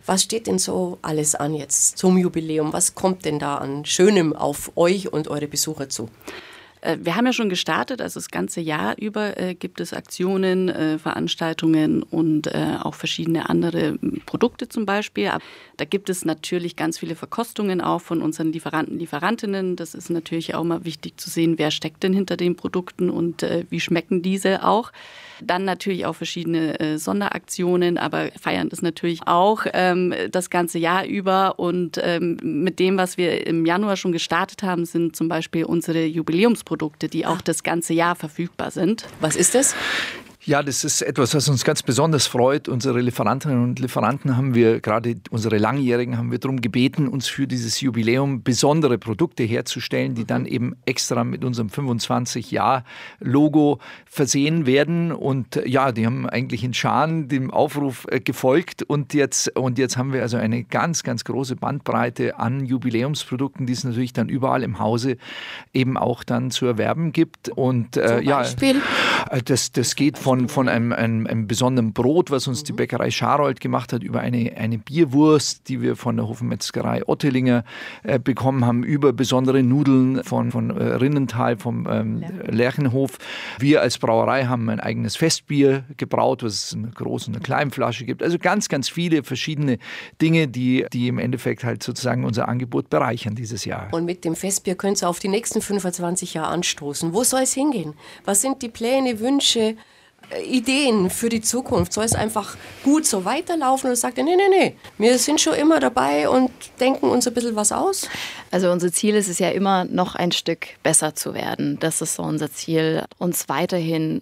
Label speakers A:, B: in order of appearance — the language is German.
A: Was steht denn so alles an jetzt zum Jubiläum? Was kommt denn da an Schönem auf euch und eure Besucher zu?
B: Wir haben ja schon gestartet, also das ganze Jahr über gibt es Aktionen, Veranstaltungen und auch verschiedene andere Produkte zum Beispiel. Da gibt es natürlich ganz viele Verkostungen auch von unseren Lieferanten, Lieferantinnen. Das ist natürlich auch mal wichtig zu sehen, wer steckt denn hinter den Produkten und wie schmecken diese auch. Dann natürlich auch verschiedene Sonderaktionen, aber feiern das natürlich auch das ganze Jahr über. Und mit dem, was wir im Januar schon gestartet haben, sind zum Beispiel unsere Jubiläumsprodukte, die auch das ganze Jahr verfügbar sind.
A: Was ist das?
C: Ja, das ist etwas, was uns ganz besonders freut. Unsere Lieferantinnen und Lieferanten haben wir, gerade unsere Langjährigen, haben wir darum gebeten, uns für dieses Jubiläum besondere Produkte herzustellen, die dann eben extra mit unserem 25-Jahr-Logo versehen werden. Und ja, die haben eigentlich in Scharen dem Aufruf gefolgt. Und jetzt haben wir also eine ganz, ganz große Bandbreite an Jubiläumsprodukten, die es natürlich dann überall im Hause eben auch dann zu erwerben gibt. Und
A: Zum Beispiel?
C: Das geht von einem besonderen Brot, was uns die Bäckerei Scharold gemacht hat, über eine Bierwurst, die wir von der Hofmetzgerei Ottelinger bekommen haben, über besondere Nudeln von Rinnenthal, vom Lerchenhof. Wir als Brauerei haben ein eigenes Festbier gebraut, was es in einer großen und einer kleinen Flasche gibt. Also ganz, ganz viele verschiedene Dinge, die im Endeffekt halt sozusagen unser Angebot bereichern dieses Jahr.
A: Und mit dem Festbier könnt ihr auf die nächsten 25 Jahre anstoßen. Wo soll es hingehen? Was sind die Pläne, Wünsche, Ideen für die Zukunft? Soll es einfach gut so weiterlaufen oder sagt ihr, nee, wir sind schon immer dabei und denken uns ein bisschen was aus?
D: Also unser Ziel ist es ja immer, noch ein Stück besser zu werden. Das ist so unser Ziel, uns weiterhin